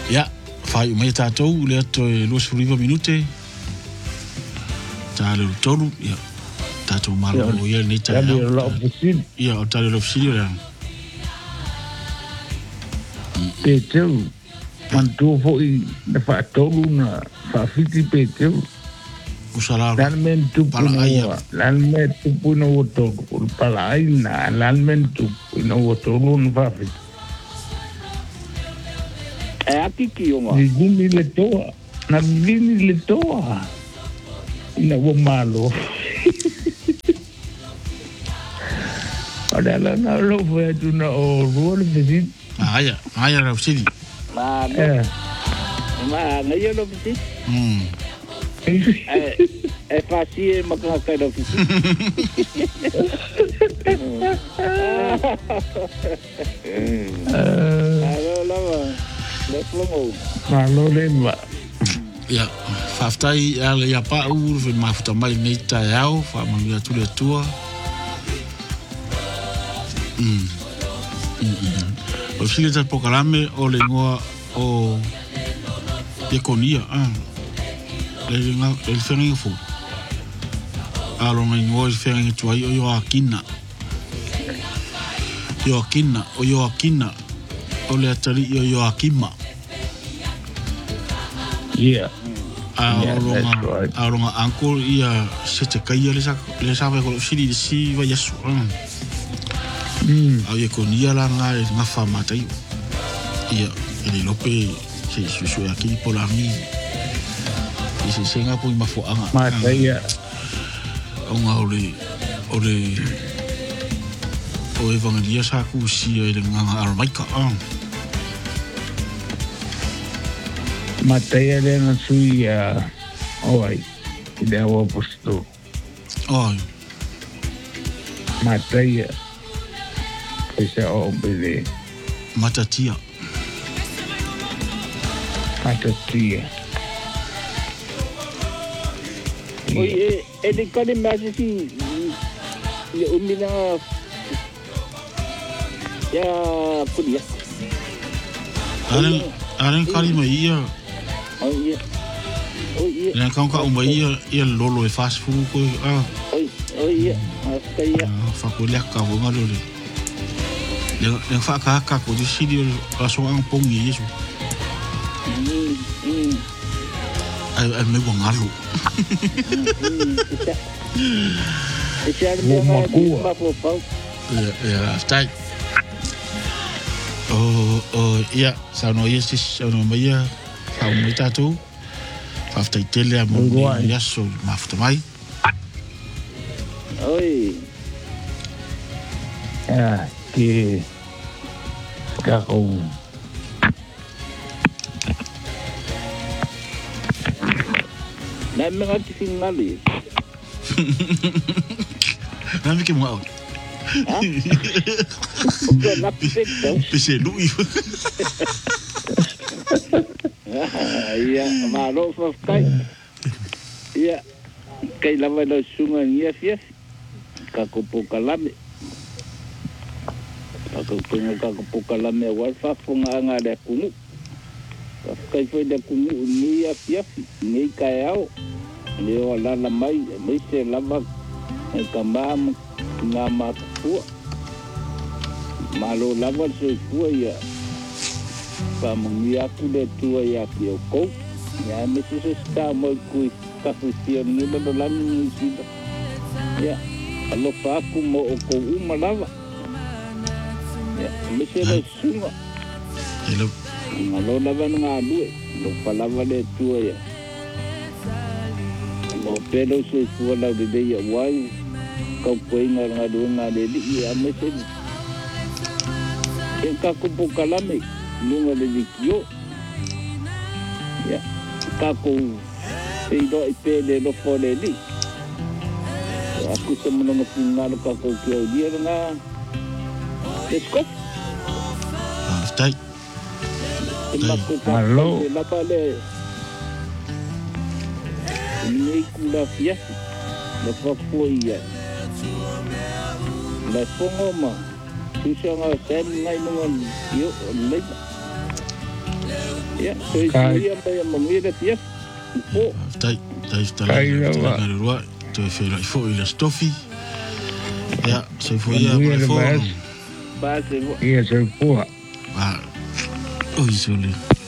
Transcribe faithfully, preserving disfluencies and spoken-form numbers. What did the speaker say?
Ya, fai mai tātou, le ato e luas furiva minute. Tā leo tolu, ya. Tātou maro o ia nei tai Tali au. lo ofisin. Ia, o tali lo fisiri o Pe teu. Mantua fo i na whaatolu na whaafiti pe teu. Usala Lan men tupu na ua. Lan men tupu na ua tolu. Ul pala ai na lan men tupu na ua tolu na whaafiti. E aki ki o ma. Ni gini le toa. Na gini le toa. Ina ua malo. Ada na lo fue tu na o rua le fisiri. Aya, aya la fisiri. Ma, Eh. ma, ngai lo fisiri. Hmm. E fasi e makaka lo fisiri. Alo lava. Le flomo. Malo le ma. Ya, whaftai ale ia pa uru fe mafuta mai nei tai au, whamanu ia tule tua. Mm. Mm. O sile ta pokalame o le ngoa o Dekonia, ah. Le nga le fengi fu. Alo ngai ngoa le fengi tuai o Joakina. Joakina, o Joakina. O le atari o Joakima. Yeah. Aronga, aronga uncle ia se te kaia le sa le sa ko sili si va yasu. Mm. Au ye ko nia la nga nga fa matai. Ia, ele lope se su su aki pola mi. Ise senga po ma fo anga. Matai ya. Onga ole ole o evangelia sa ku si ele nga armaika. Matai le na sui a oi. Ide o posto. Oi. Matai ese o bele. Matatia. Matatia. Oi, e e de kani masi si le umina ya kudia. Aren aren kali mai ia. Oh iya. Oh iya. Le kau ka umai ia ia lolo e fast food ko ah. Oh, oh iya. Asta iya. Fa ko le ka wo ngalo le. Le le fa ka ka ko di sidi la so ang pong ye yesu. Mm. Mm. Ai ai me bo ngalo. Ese ar me ma ma po pau. Ya ya stai. Oh oh ya sa no yes sa no mai ya. Fa mo tatu. Fa ftai tele a mo ya so ma fta mai. Oi. Ah, que carro. Na me ngati fingali. Na me que mo. Na perfeito. Pese lui. Ia, malo fa kai. Ia. Kai lava no sunga ia fia. Ka ko pokalame. Ka ko punga ka ko pokalame wa fa funga nga le kumu. Ka kai foi de kumu ni ia fia ni kai au. Le o la la mai, mai se lava e kambam na mapu. Malo lava se fu ia. Pa mungia ku de tua ia ki o ko. Ya me se sta mo ku ka fisia ni le do la ni si. Ya. Alo fa ku mo o ko uma lava. Ya, me se le sunga. Hello. Alo lava nga due. Lo fa lava de tua ya. Mo pelo se fu la de de ya wai. Kau koe nga nga due nga de di ya me se. E ka ku po kalame. Nunga de dikio. Ya. Ka ku e do i pe de do fo de di. Aku semua nak tinggal kat kau dia dengan Eskop. Ah, stai. Halo. Lapa le. Ini kula fias. Lapa foi ya. La fongo ma. Susanga sen ngai nungan yo le. Ya, so ia mai mamia da tia. Po. Tai, tai tai tai rua, to e fela fo i la stofi. Ya, se foi ia por fo. Ba se. Ia se po. Ah. Oi, sole.